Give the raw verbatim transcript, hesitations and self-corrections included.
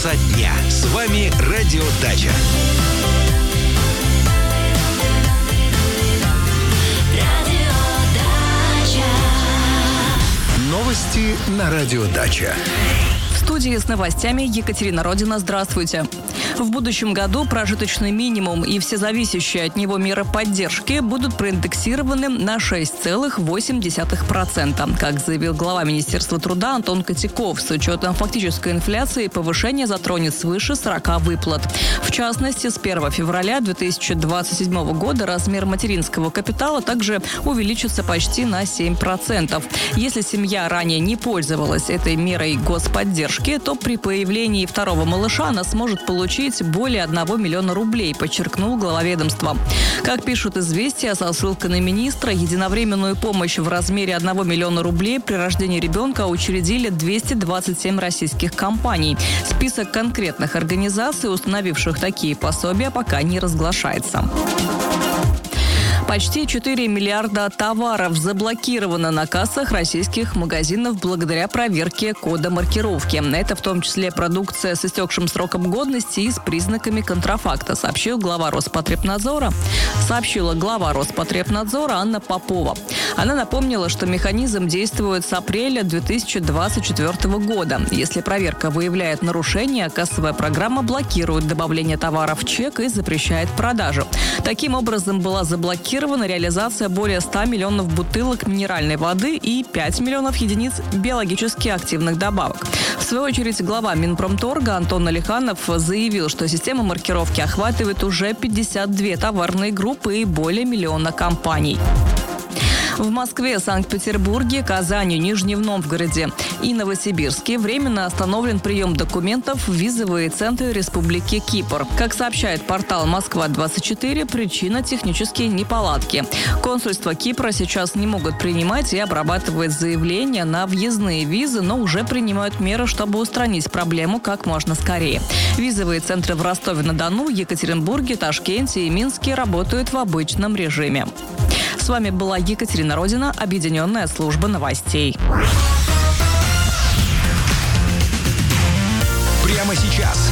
часа дня. С вами Радио Дача. Новости на Радио Дача. В студии с новостями Екатерина Родина. Здравствуйте. В будущем году прожиточный минимум и все зависящие от него меры поддержки будут проиндексированы на шесть целых восемь десятых процента. Как заявил глава Министерства труда Антон Котяков, с учетом фактической инфляции повышение затронет свыше сорока выплат. В частности, с первого февраля две тысячи двадцать седьмого года размер материнского капитала также увеличится почти на семь процентов. Если семья ранее не пользовалась этой мерой господдержки, то при появлении второго малыша она сможет получить более одного миллиона рублей, подчеркнул глава ведомства. Как пишут «Известия» со ссылкой на министра, единовременную помощь в размере одного миллиона рублей при рождении ребенка учредили двести двадцать семь российских компаний. Список конкретных организаций, установивших такие пособия, пока не разглашается. Почти четыре миллиарда товаров заблокировано на кассах российских магазинов благодаря проверке кода маркировки. Это в том числе продукция с истекшим сроком годности и с признаками контрафакта, сообщил глава Роспотребнадзора. Сообщила глава Роспотребнадзора Анна Попова. Она напомнила, что механизм действует с апреля две тысячи двадцать четвёртого года. Если проверка выявляет нарушение, кассовая программа блокирует добавление товара в чек и запрещает продажу. Таким образом, была заблокирована реализация более ста миллионов бутылок минеральной воды и пяти миллионов единиц биологически активных добавок. В свою очередь, глава Минпромторга Антон Алиханов заявил, что система маркировки охватывает уже пятьдесят две товарные группы и более миллиона компаний. В Москве, Санкт-Петербурге, Казани, Нижнем Новгороде и Новосибирске временно остановлен прием документов в визовые центры Республики Кипр. Как сообщает портал Москва двадцать четыре, причина – технические неполадки. Консульства Кипра сейчас не могут принимать и обрабатывать заявления на въездные визы, но уже принимают меры, чтобы устранить проблему как можно скорее. Визовые центры в Ростове-на-Дону, Екатеринбурге, Ташкенте и Минске работают в обычном режиме. С вами была Екатерина Родина, Объединенная служба новостей. Прямо сейчас